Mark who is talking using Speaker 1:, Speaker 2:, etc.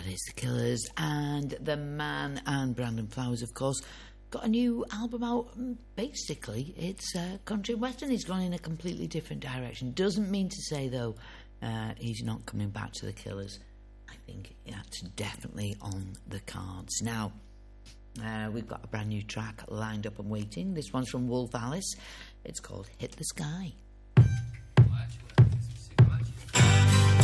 Speaker 1: That is The Killers. And The Man and Brandon Flowers, of course, got a new album out. Basically, it's country western. He's gone in a completely different direction. Doesn't mean to say, though, he's not coming back to The Killers. I think that's definitely on the cards. Now, we've got a brand new track lined up and waiting. This one's from Wolf Alice. It's called Hit the Sky.